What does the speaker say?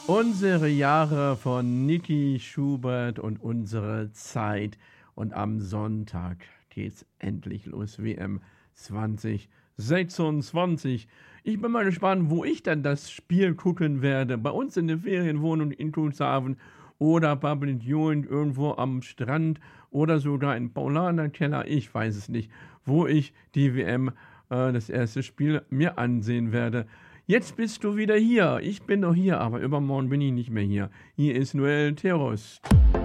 Unsere Jahre von Niki Schubert und unsere Zeit. Und am Sonntag geht's endlich los. WM 2026. Ich bin mal gespannt, wo ich dann das Spiel gucken werde. Bei uns in der Ferienwohnung in Cuxhaven oder Babeljohn irgendwo am Strand oder sogar in Paulanerkeller. Ich weiß es nicht, wo ich die WM, das erste Spiel, mir ansehen werde. Jetzt bist du wieder hier. Ich bin noch hier, aber übermorgen bin ich nicht mehr hier. Hier ist Noel Terost.